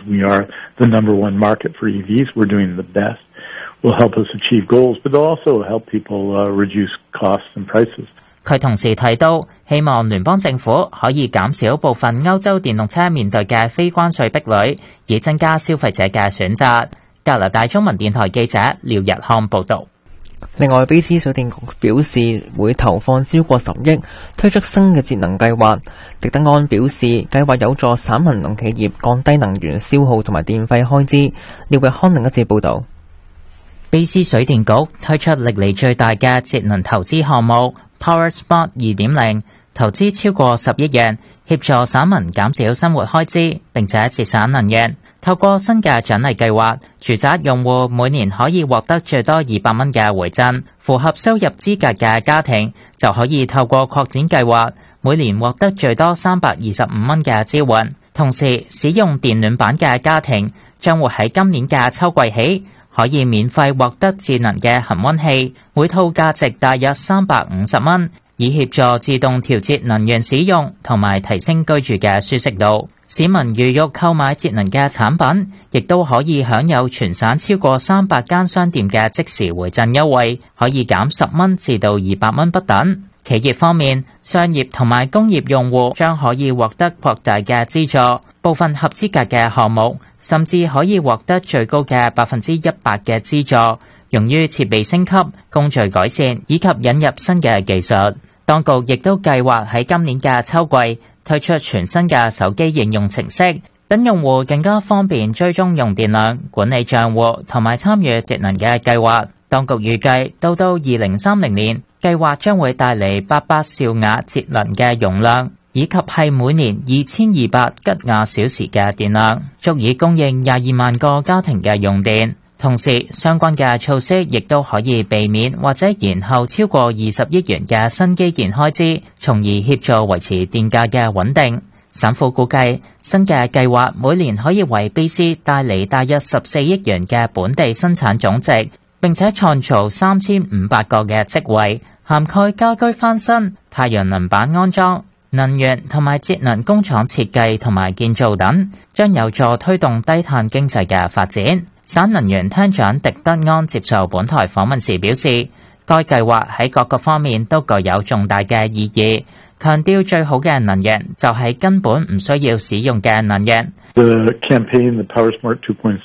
we are the number one market for EVs. We're doing the best. Will help us achieve goals, but they'll also help people reduce costs and prices. 佢同時提到，希望聯邦政府可以減少部分歐洲電動車面對嘅非關稅壁壘，以增加消費者嘅選擇。加拿大中文電台記者廖日康報導。 另外，卑斯水電局表示會投放超過10億推出新嘅節能計劃。狄德安表示，計劃有助省民同企業降低能源消耗同埋電費開支。廖日康另一節報導。 卑斯水電局推出歷嚟最大嘅節能投資項目 PowerSmart 2.0， 投資超過10億元，協助省民減少生活開支，並且節省能源。透過新嘅獎勵計劃，住宅用戶每年可以獲得最多200蚊嘅回贈，符合收入資格嘅家庭就可以透過擴展計劃，每年獲得最多325蚊嘅支援。同時，使用電暖板嘅家庭將會喺今年嘅秋季起，可以免費獲得智能嘅恆溫器，每套價值大約350蚊，以協助自動調節能源使用同埋提升居住嘅舒適度。市民如欲購買節能嘅產品，亦都可以享有全省超過300間商店嘅即時回贈優惠，可以減10蚊至到200蚊不等。企業方面，商業同埋工業用戶將可以獲得擴大嘅資助，部分合資格嘅項目甚至可以獲得最高嘅100%嘅資助，用於設備升級、工序改善以及引入新嘅技術。當局亦都計劃喺今年嘅秋季推出全新嘅手機應用程式，等用戶更加方便追蹤用電量、管理帳戶同埋參與節能嘅計劃。當局預計到2030年，計劃將會帶嚟800兆瓦節能嘅容量，以及係每年2200吉瓦小時嘅電量，足以供應22萬個家庭嘅用電。同時，相關嘅措施亦都可以避免或者延後超過20億元嘅新基建開支，從而協助維持電價嘅穩定。省府估計，新嘅計劃每年可以為卑斯帶嚟大約14億元嘅本地生產總值，並且創造3500個嘅職位，涵蓋家居翻新、太陽能板安裝、能源同埋節能工廠設計同埋建造等，將有助推動低碳經濟嘅發展。省能源廳長狄德安接受本台訪問時表示，該計劃喺各個方面都具有重大嘅意義，強調最好嘅能源就係根本唔需要使用嘅能源。 The campaign, the PowerSmart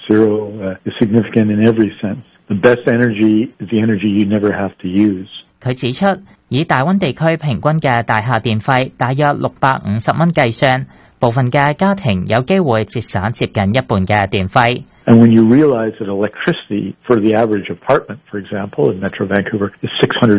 2.0, is significant in every sense. The best energy is the energy you never have to use. 佢指出，以大溫地區平均嘅大廈電費大約650蚊計算，部分嘅家庭有機會節省接近一半嘅電費。 And when you realize that electricity for the average apartment, for example, in Metro Vancouver, is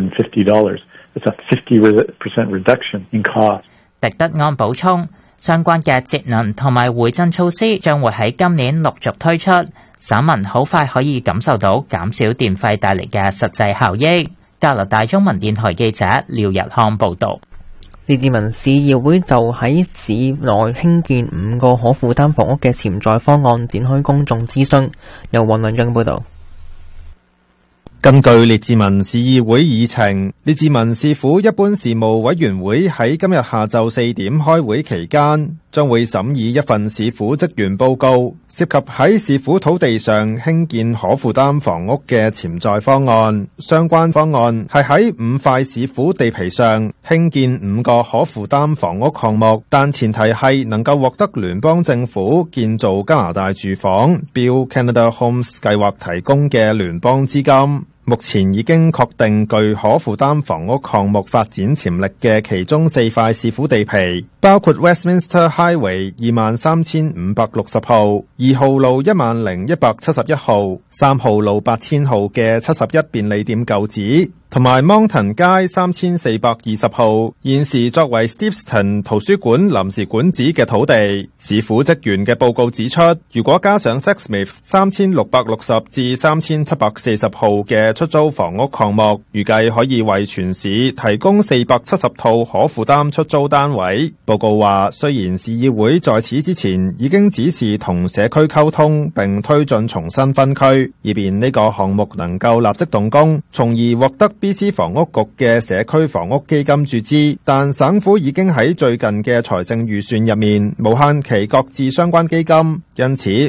$650, that's a 50% reduction in cost. 狄德安補充，相關嘅節能同埋回贈措施將會喺今年陸續推出，省民好快可以感受到減少電費帶嚟嘅實際效益。加拿大中文電台記者廖日康報導。 列治文市議會就喺市內興建5個可負擔房屋嘅潛在方案展開公眾諮詢。由黃亮章報導。 根據列治文市議會議程，列治文市府一般事務委員會喺今日下晝4點開會期間，將會審議一份市府職員報告，涉及喺市府土地上興建可負擔房屋嘅潛在方案。相關方案係喺5塊市府地皮上興建5個可負擔房屋項目，但前提係能夠獲得聯邦政府建造加拿大住房 Build Canada Homes 計劃提供嘅聯邦資金。目前已經確定具可負擔房屋項目發展潛力嘅其中4塊市府地皮，包括 Westminster Highway 23,560號、2號路10,171號、3號路8000號嘅71便利店舊址，同埋 Mountain 街3420號，現時作為 Steveston 圖書館臨時館址嘅土地。市府職員嘅報告指出，如果加上 Sexsmith 3660至3740號嘅出租房屋項目，預計可以為全市提供470套可負擔出租單位。報告話，雖然市議會在此之前已經指示同社區溝通並推進重新分區，以便呢個項目能夠立即動工，從而獲得BC 房屋局嘅社區房屋基金注資，但省府已經喺最近嘅財政預算入面無限期擱置相關基金，因此